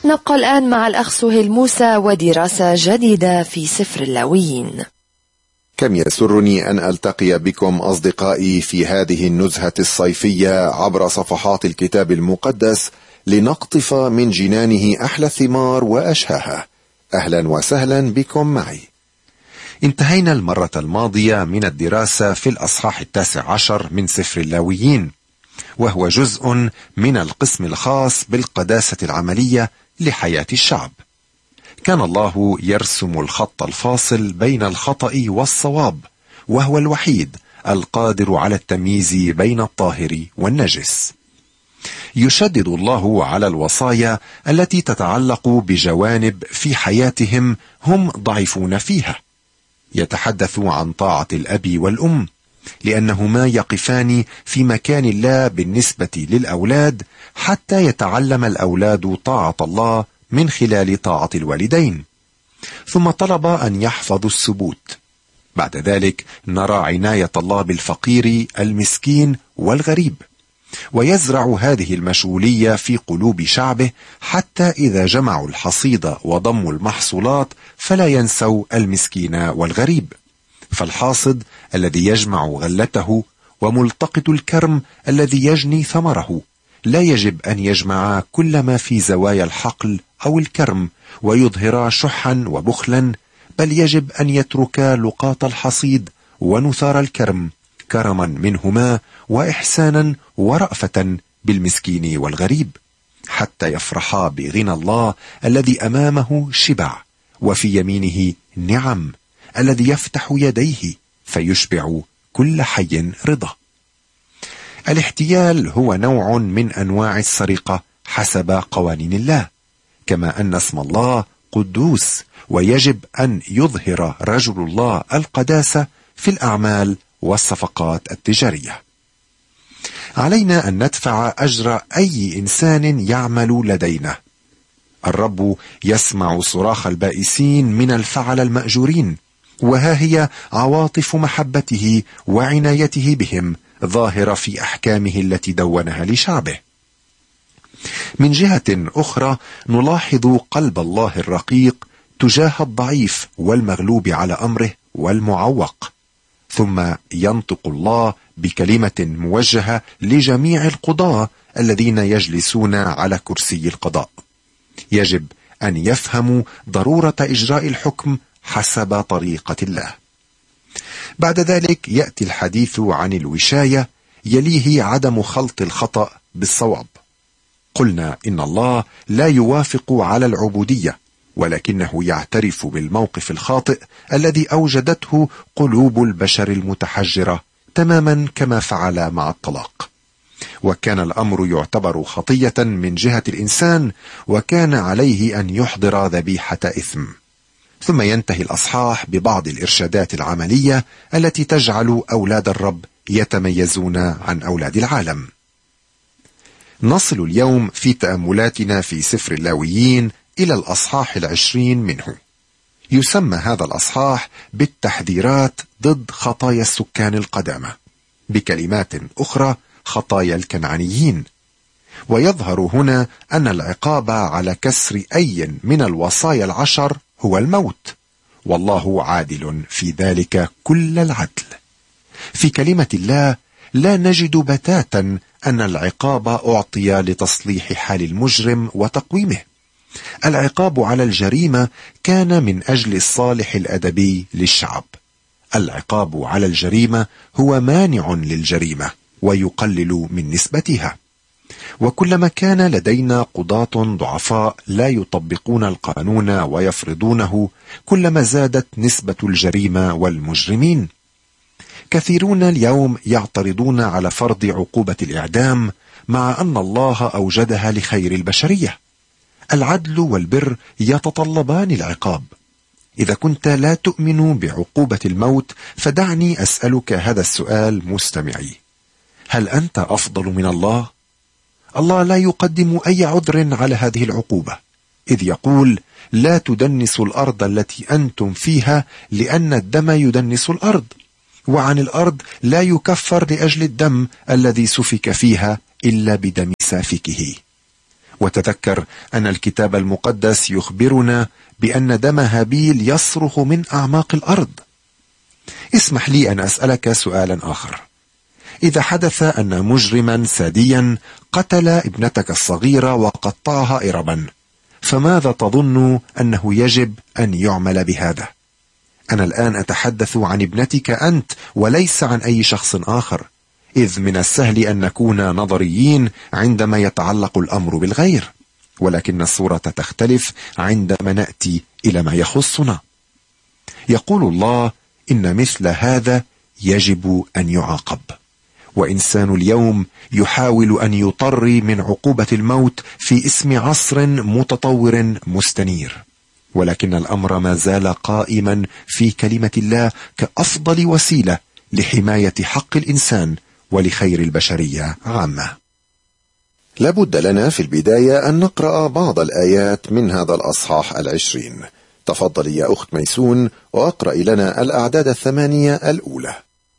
نبقى الآن مع الأخ سهيل موسى ودراسة جديدة في سفر اللاويين. كم يسرني أن ألتقي بكم أصدقائي في هذه النزهة الصيفية عبر صفحات الكتاب المقدس لنقطف من جنانه أحلى الثمار وأشهاها. أهلا وسهلا بكم معي. انتهينا المرة الماضية من الدراسة في الأصحاح 19 من سفر اللاويين، وهو جزء من القسم الخاص بالقداسة العملية لحياة الشعب. كان الله يرسم الخط الفاصل بين الخطأ والصواب، وهو الوحيد القادر على التمييز بين الطاهر والنجس. يشدد الله على الوصايا التي تتعلق بجوانب في حياتهم هم ضعيفون فيها. يتحدث عن طاعة الأب والأم، لأنهما يقفان في مكان الله بالنسبة للأولاد، حتى يتعلم الأولاد طاعة الله من خلال طاعة الوالدين. ثم طلب أن يحفظوا الثبوت. بعد ذلك نرى عناية الله بالفقير المسكين والغريب، ويزرع هذه المشغولية في قلوب شعبه، حتى إذا جمعوا الحصيد وضموا المحصولات فلا ينسوا المسكين والغريب. فالحاصد الذي يجمع غلته وملتقط الكرم الذي يجني ثمره لا يجب أن يجمع كل ما في زوايا الحقل أو الكرم ويظهر شحا وبخلا، بل يجب أن يترك لقاط الحصيد ونثار الكرم كرما منهما وإحسانا ورأفة بالمسكين والغريب، حتى يفرحا بغنى الله الذي أمامه شبع وفي يمينه نعم، الذي يفتح يديه فيشبع كل حي رضا. الاحتيال هو نوع من أنواع السرقة حسب قوانين الله، كما أن اسم الله قدوس، ويجب أن يظهر رجل الله القداسة في الأعمال والصفقات التجارية. علينا أن ندفع أجر أي إنسان يعمل لدينا. الرب يسمع صراخ البائسين من الفعل المأجورين، وها هي عواطف محبته وعنايته بهم ظاهرة في أحكامه التي دونها لشعبه. من جهة أخرى نلاحظ قلب الله الرقيق تجاه الضعيف والمغلوب على أمره والمعوق. ثم ينطق الله بكلمة موجهة لجميع القضاة الذين يجلسون على كرسي القضاء. يجب أن يفهموا ضرورة إجراء الحكم حسب طريقة الله. بعد ذلك يأتي الحديث عن الوشاية، يليه عدم خلط الخطأ بالصواب. قلنا إن الله لا يوافق على العبودية، ولكنه يعترف بالموقف الخاطئ الذي أوجدته قلوب البشر المتحجرة، تماما كما فعل مع الطلاق. وكان الأمر يعتبر خطية من جهة الإنسان، وكان عليه أن يحضر ذبيحة إثم. ثم ينتهي الأصحاح ببعض الإرشادات العملية التي تجعل أولاد الرب يتميزون عن أولاد العالم. نصل اليوم في تأملاتنا في سفر اللاويين إلى الأصحاح 20 منه. يسمى هذا الأصحاح بالتحذيرات ضد خطايا السكان القدامى، بكلمات أخرى خطايا الكنعانيين. ويظهر هنا أن العقاب على كسر أي من الوصايا 10 هو الموت، والله عادل في ذلك كل العدل. في كلمة الله لا نجد بتاتا أن العقاب أعطي لتصليح حال المجرم وتقويمه. العقاب على الجريمة كان من أجل الصالح الأدبي للشعب. العقاب على الجريمة هو مانع للجريمة ويقلل من نسبتها. وكلما كان لدينا قضاة ضعفاء لا يطبقون القانون ويفرضونه، كلما زادت نسبة الجريمة والمجرمين. كثيرون اليوم يعترضون على فرض عقوبة الإعدام، مع أن الله أوجدها لخير البشرية. العدل والبر يتطلبان العقاب. إذا كنت لا تؤمن بعقوبة الموت، فدعني أسألك هذا السؤال مستمعي: هل أنت أفضل من الله؟ الله لا يقدم أي عذر على هذه العقوبة، إذ يقول: لا تدنسوا الأرض التي أنتم فيها، لأن الدم يدنس الأرض، وعن الأرض لا يكفر لأجل الدم الذي سفك فيها إلا بدم سافكه. وتذكر أن الكتاب المقدس يخبرنا بأن دم هابيل يصرخ من أعماق الأرض. اسمح لي أن أسألك سؤالا آخر. إذا حدث أن مجرما ساديا قتل ابنتك الصغيرة وقطعها إربا، فماذا تظن أنه يجب أن يعمل بهذا؟ أنا الآن أتحدث عن ابنتك أنت وليس عن أي شخص آخر، إذ من السهل أن نكون نظريين عندما يتعلق الأمر بالغير، ولكن الصورة تختلف عندما نأتي إلى ما يخصنا. يقول الله إن مثل هذا يجب أن يعاقب، وإنسان اليوم يحاول أن يطري من عقوبة الموت في اسم عصر متطور مستنير، ولكن الأمر ما زال قائما في كلمة الله كأفضل وسيلة لحماية حق الإنسان ولخير البشرية عامة. لابد لنا في البداية أن نقرأ بعض الآيات من هذا الأصحاح 20. تفضلي يا أخت ميسون وأقرأ لنا الأعداد 8 الأولى.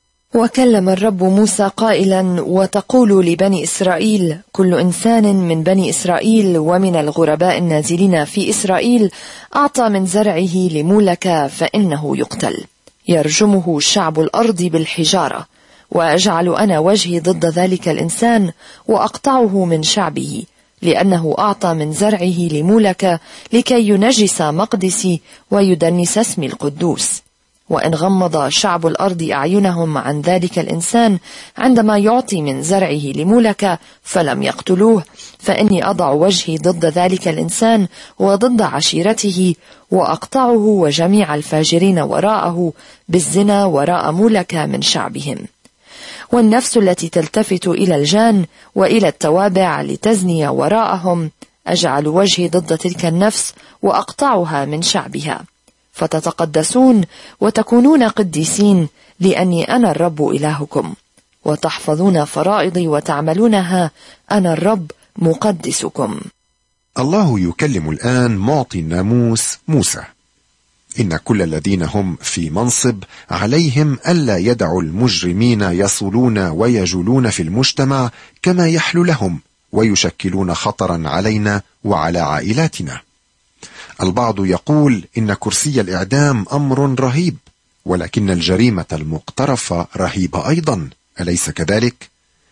وكلم الرب موسى قائلا: وتقول لبني إسرائيل: كل إنسان من بني إسرائيل ومن الغرباء النازلين في إسرائيل أعطى من زرعه لمولك فإنه يقتل، يرجمه شعب الأرض بالحجارة، وأجعل أنا وجهي ضد ذلك الإنسان وأقطعه من شعبه، لأنه أعطى من زرعه لمولك لكي ينجس مقدسي ويدنس اسمي القدوس. وإن غمض شعب الأرض أعينهم عن ذلك الإنسان عندما يعطي من زرعه لمولك فلم يقتلوه، فإني أضع وجهي ضد ذلك الإنسان وضد عشيرته، وأقطعه وجميع الفاجرين وراءه بالزنا وراء مولك من شعبهم. والنفس التي تلتفت إلى الجان وإلى التوابع لتزني وراءهم أجعل وجهي ضد تلك النفس وأقطعها من شعبها، فتتقدسون وتكونون قديسين، لأني أنا الرب إلهكم، وتحفظون فرائضي وتعملونها، أنا الرب مقدسكم. الله يكلم الآن معطي الناموس موسى. إن كل الذين هم في منصب عليهم ألا يدعوا المجرمين يصولون ويجولون في المجتمع كما يحل لهم ويشكلون خطرا علينا وعلى عائلاتنا. البعض يقول إن كرسي الإعدام أمر رهيب، ولكن الجريمة المقترفة رهيبة أيضا، أليس كذلك؟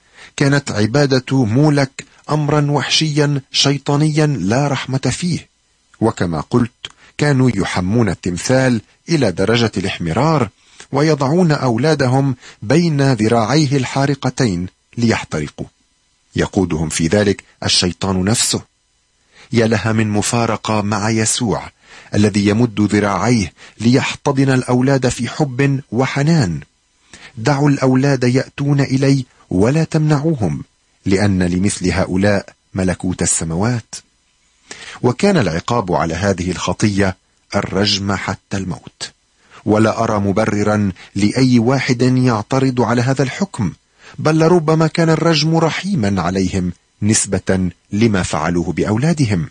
كانت عبادة مولك أمرا وحشيا شيطانيا لا رحمة فيه، وكما قلت كانوا يحمون التمثال إلى درجة الاحمرار ويضعون أولادهم بين ذراعيه الحارقتين ليحترقوا، يقودهم في ذلك الشيطان نفسه. يا لها من مفارقة مع يسوع الذي يمد ذراعيه ليحتضن الأولاد في حب وحنان. دعوا الأولاد يأتون إلي ولا تمنعوهم، لأن لمثل هؤلاء ملكوت السماوات. وكان العقاب على هذه الخطية الرجم حتى الموت، ولا أرى مبررا لأي واحد يعترض على هذا الحكم، بل لربما كان الرجم رحيما عليهم نسبة لما فعلوه بأولادهم.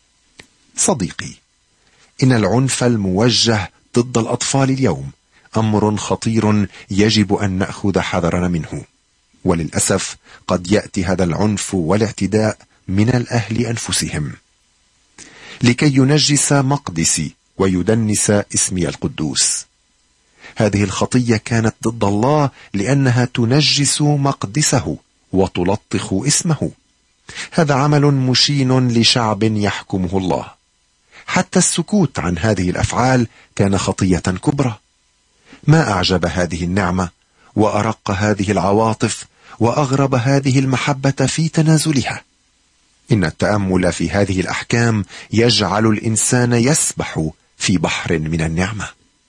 صديقي، إن العنف الموجه ضد الأطفال اليوم أمر خطير يجب أن نأخذ حذرنا منه، وللأسف قد يأتي هذا العنف والاعتداء من الأهل أنفسهم لكي ينجس مقدسي ويدنس اسمي القدوس. هذه الخطية كانت ضد الله لأنها تنجس مقدسه وتلطخ اسمه. هذا عمل مشين لشعب يحكمه الله. حتى السكوت عن هذه الأفعال كان خطية كبرى. ما أعجب هذه النعمة وأرق هذه العواطف وأغرب هذه المحبة في تنازلها. إن التأمل في هذه الأحكام يجعل الإنسان يسبح في بحر من النعمة.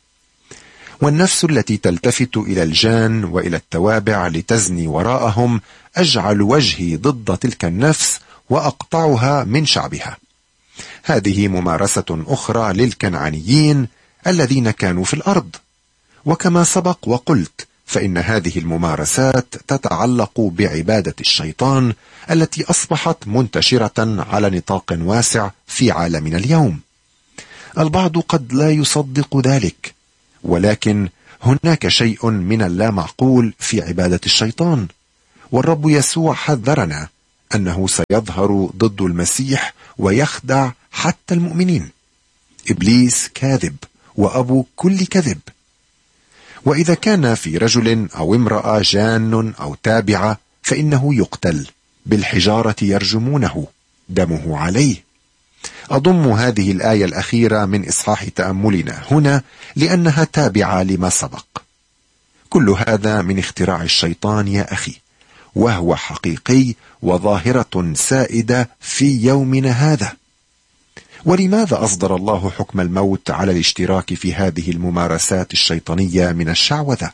والنفس التي تلتفت إلى الجان وإلى التوابع لتزني وراءهم أجعل وجهي ضد تلك النفس وأقطعها من شعبها. هذه ممارسة أخرى للكنعانيين الذين كانوا في الأرض، وكما سبق وقلت فإن هذه الممارسات تتعلق بعبادة الشيطان التي أصبحت منتشرة على نطاق واسع في عالمنا اليوم. البعض قد لا يصدق ذلك، ولكن هناك شيء من اللامعقول في عبادة الشيطان، والرب يسوع حذرنا أنه سيظهر ضد المسيح ويخدع حتى المؤمنين. إبليس كاذب وأبو كل كذب. وإذا كان في رجل أو امرأة جان أو تابعة فإنه يقتل بالحجارة، يرجمونه، دمه عليه. أضم هذه الآية الأخيرة من إصحاح تأملنا هنا لأنها تابعة لما سبق. كل هذا من اختراع الشيطان يا أخي، وهو حقيقي وظاهرة سائدة في يومنا هذا. ولماذا أصدر الله حكم الموت على الاشتراك في هذه الممارسات الشيطانية من الشعوذة؟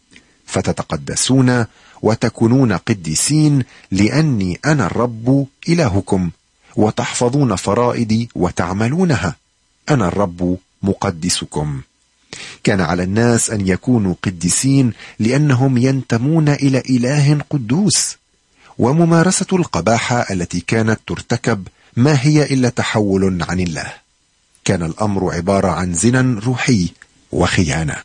فتتقدسون وتكونون قديسين لأني أنا الرب إلهكم، وتحفظون فرائدي وتعملونها، أنا الرب مقدسكم. كان على الناس أن يكونوا قديسين لأنهم ينتمون إلى إله قدوس، وممارسة القباحة التي كانت ترتكب ما هي إلا تحول عن الله. كان الأمر عبارة عن زنا روحي وخيانة.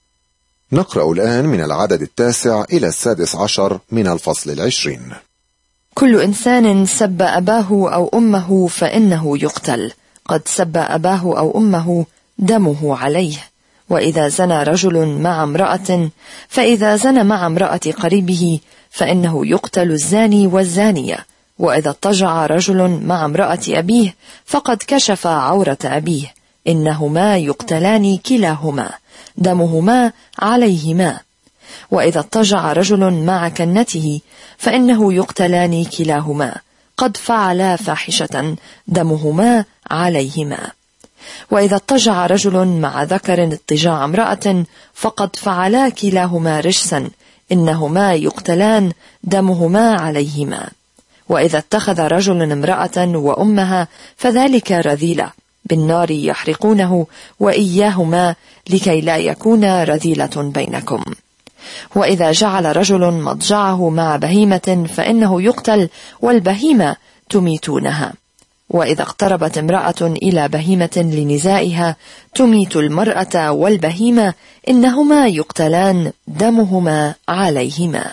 نقرأ الآن من العدد 9 إلى 16 من الفصل 20. كل إنسان سب أباه أو أمه فإنه يقتل. قد سب أباه أو أمه، دمه عليه. وإذا زنى رجل مع امرأة، فإذا زنى مع امرأة قريبه فإنه يقتل الزاني والزانية. وإذا اضطجع رجل مع امرأة أبيه فقد كشف عورة أبيه، إنهما يقتلان كلاهما، دمهما عليهما. وإذا اضطجع رجل مع كنته فإنه يقتلان كلاهما، قد فعلا فاحشة، دمهما عليهما. وإذا اضطجع رجل مع ذكر اضطجاع امرأة فقد فعلا كلاهما رجسا، إنهما يقتلان، دمهما عليهما. وإذا اتخذ رجل امرأة وأمها فذلك رذيلة، بالنار يحرقونه وإياهما، لكي لا يكون رذيلة بينكم. وإذا جعل رجل مضجعه مع بهيمة فإنه يقتل، والبهيمة تميتونها. وإذا اقتربت امرأة إلى بهيمة لنزائها تميت المرأة والبهيمة، إنهما يقتلان، دمهما عليهما.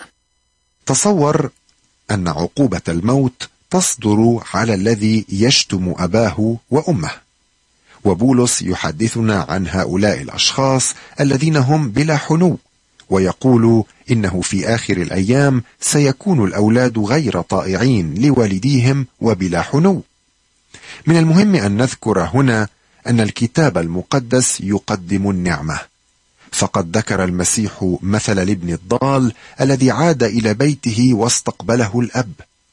تصور أن عقوبة الموت تصدر على الذي يشتم أباه وأمه. وبولس يحدثنا عن هؤلاء الأشخاص الذين هم بلا حنو، ويقول إنه في آخر الأيام سيكون الأولاد غير طائعين لوالديهم وبلا حنو. من المهم أن نذكر هنا أن الكتاب المقدس يقدم النعمة، فقد ذكر المسيح مثل الابن الضال الذي عاد إلى بيته واستقبله الأب.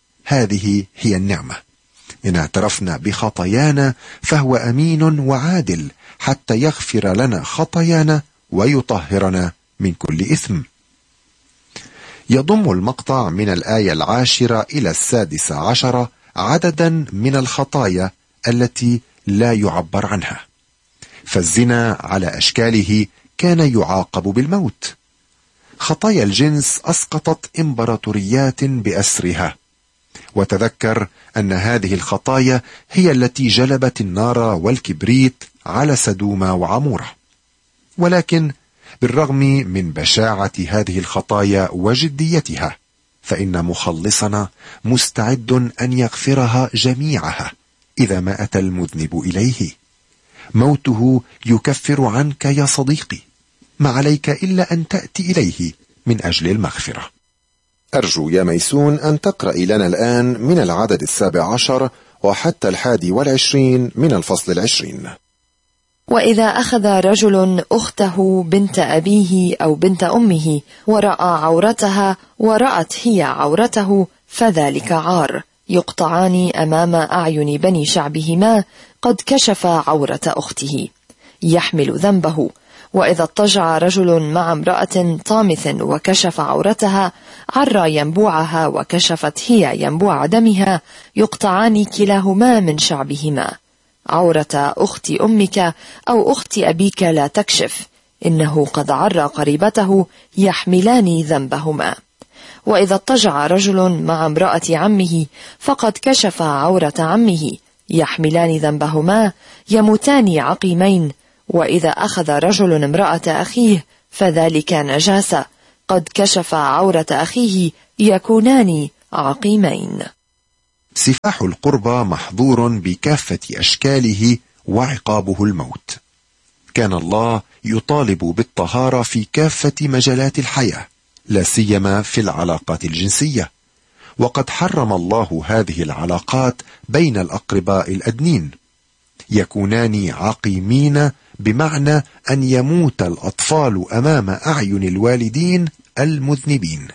هذه هي النعمة. إن اعترفنا بخطايانا فهو أمين وعادل حتى يغفر لنا خطايانا ويطهرنا من كل إثم. يضم المقطع من الآية 10 إلى 16 عددا من الخطايا التي لا يعبر عنها. فالزنا على أشكاله كان يعاقب بالموت. خطايا الجنس أسقطت إمبراطوريات بأسرها. وتذكر أن هذه الخطايا هي التي جلبت النار والكبريت على سدوم وعمورة. ولكن بالرغم من بشاعة هذه الخطايا وجديتها، فإن مخلصنا مستعد أن يغفرها جميعها إذا ما أتى المذنب إليه. موته يكفر عنك يا صديقي، ما عليك إلا أن تأتي إليه من أجل المغفرة. أرجو يا ميسون أن تقرأ لنا الآن من العدد 17 وحتى 21 من الفصل 20. وإذا أخذ رجل أخته بنت أبيه أو بنت أمه ورأى عورتها ورأت هي عورته فذلك عار، يقطعان أمام أعين بني شعبهما، قد كشف عورة أخته، يحمل ذنبه. وإذا اضطجع رجل مع امرأة طامث وكشف عورتها، عرى ينبوعها وكشفت هي ينبوع دمها، يقطعان كلاهما من شعبهما. عورة أخت أمك أو أخت أبيك لا تكشف، إنه قد عرى قريبته، يحملان ذنبهما. وإذا اضطجع رجل مع امرأة عمه فقد كشف عورة عمه، يحملان ذنبهما، يموتان عقيمين. وإذا أخذ رجل امرأة أخيه فذلك نجاسة، قد كشف عورة أخيه، يكونان عقيمين. سفاح القربى محظور بكافة أشكاله وعقابه الموت. كان الله يطالب بالطهارة في كافة مجالات الحياة، لا سيما في العلاقات الجنسية، وقد حرم الله هذه العلاقات بين الأقرباء الأدنين، يكونان عقيمين بمعنى أن يموت الأطفال أمام أعين الوالدين المذنبين.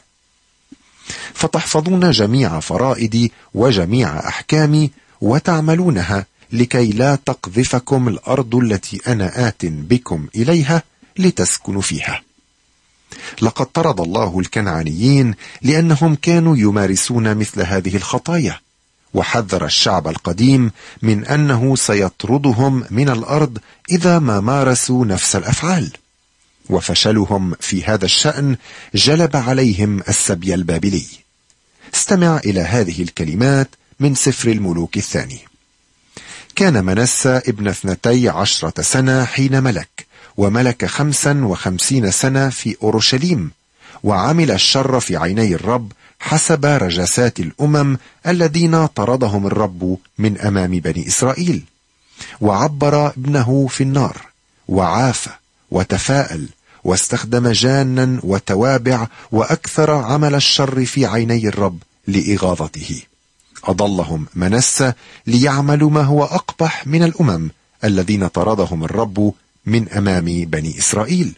فتحفظون جميع فرائدي وجميع أحكامي وتعملونها لكي لا تقذفكم الأرض التي أنا آت بكم إليها لتسكنوا فيها. لقد طرد الله الكنعانيين لأنهم كانوا يمارسون مثل هذه الخطايا، وحذر الشعب القديم من أنه سيطردهم من الأرض إذا ما مارسوا نفس الأفعال، وفشلهم في هذا الشأن جلب عليهم السبي البابلي. استمع إلى هذه الكلمات من سفر الملوك الثاني. كان منسى ابن 12 سنة حين ملك، وملك 55 سنة في أورشليم، وعمل الشر في عيني الرب حسب رجسات الأمم الذين طردهم الرب من أمام بني إسرائيل. وعبر ابنه في النار، وعاف وتفاءل، واستخدم جانا وتوابع، وأكثر عمل الشر في عيني الرب لإغاظته. أضلهم منسى ليعملوا ما هو أقبح من الأمم الذين طردهم الرب من أمام بني إسرائيل.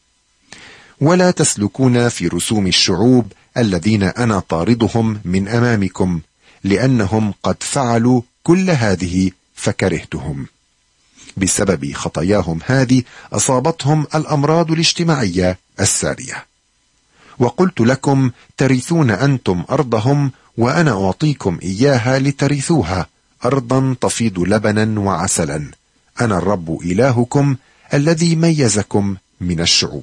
ولا تسلكون في رسوم الشعوب الذين أنا طاردهم من أمامكم، لأنهم قد فعلوا كل هذه فكرهتهم. بسبب خطاياهم هذه أصابتهم الأمراض الاجتماعية السارية. وقلت لكم ترثون أنتم أرضهم، وأنا أعطيكم إياها لترثوها، أرضا تفيض لبنا وعسلا. أنا الرب إلهكم الذي ميزكم من الشعوب.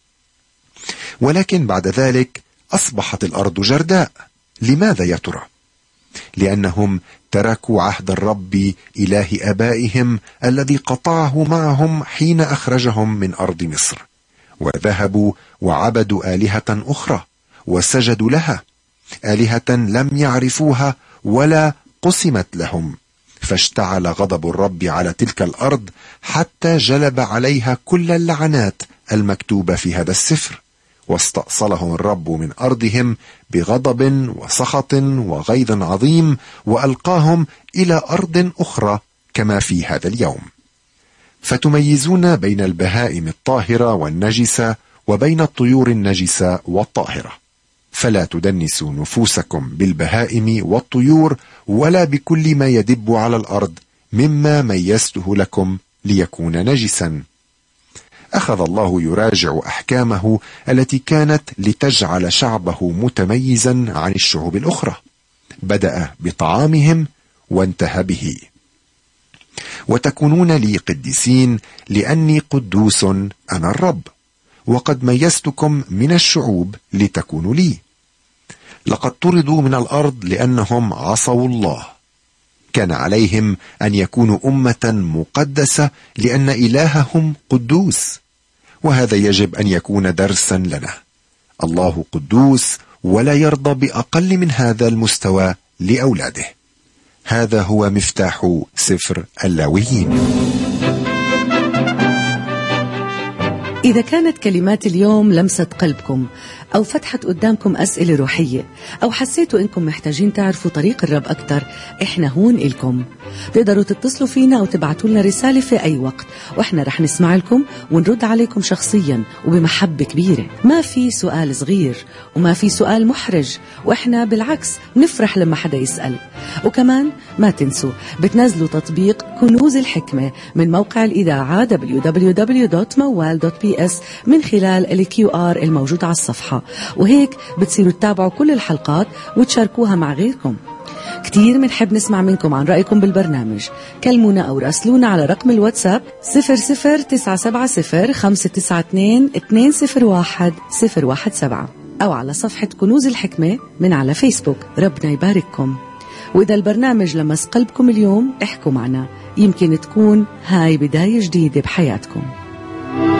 ولكن بعد ذلك أصبحت الأرض جرداء. لماذا يا ترى؟ لأنهم تركوا عهد الرب إله آبائهم الذي قطعه معهم حين أخرجهم من أرض مصر، وذهبوا وعبدوا آلهة أخرى وسجدوا لها، آلهة لم يعرفوها ولا قسمت لهم. فاشتعل غضب الرب على تلك الأرض حتى جلب عليها كل اللعنات المكتوبة في هذا السفر، واستأصلهم الرب من أرضهم بغضب وسخط وغيظ عظيم، وألقاهم إلى أرض أخرى كما في هذا اليوم. فتميزون بين البهائم الطاهرة والنجسة وبين الطيور النجسة والطاهرة، فلا تدنسوا نفوسكم بالبهائم والطيور ولا بكل ما يدب على الأرض مما ميزته لكم ليكون نجسا. أخذ الله يراجع أحكامه التي كانت لتجعل شعبه متميزا عن الشعوب الأخرى. بدأ بطعامهم وانتهى به. وتكونون لي قديسين لأني قدوس أنا الرب، وقد ميزتكم من الشعوب لتكونوا لي. لقد طردوا من الأرض لأنهم عصوا الله. كان عليهم أن يكونوا أمة مقدسة لأن إلههم قدوس، وهذا يجب أن يكون درسا لنا. الله قدوس ولا يرضى بأقل من هذا المستوى لأولاده. هذا هو مفتاح سفر اللاويين. إذا كانت كلمات اليوم لمست قلبكم أو فتحت قدامكم أسئلة روحية أو حسيتوا إنكم محتاجين تعرفوا طريق الرب أكتر، إحنا هون إلكم. تقدروا تتصلوا فينا أو تبعتوا لنا رسالة في أي وقت، وإحنا رح نسمع لكم ونرد عليكم شخصيا وبمحبة كبيرة. ما في سؤال صغير وما في سؤال محرج، وإحنا بالعكس نفرح لما حدا يسأل. وكمان ما تنسوا بتنزلوا تطبيق كنوز الحكمة من موقع الإذاعة www.mawal.ps من خلال QR الموجود على الصفحة، وهيك بتصيروا تتابعوا كل الحلقات وتشاركوها مع غيركم. كتير منحب نسمع منكم عن رأيكم بالبرنامج. كلمونا أو راسلونا على رقم الواتساب 00970-592-201-017 أو على صفحة كنوز الحكمة من على فيسبوك. ربنا يبارككم. وإذا البرنامج لمس قلبكم اليوم احكوا معنا، يمكن تكون هاي بداية جديدة بحياتكم.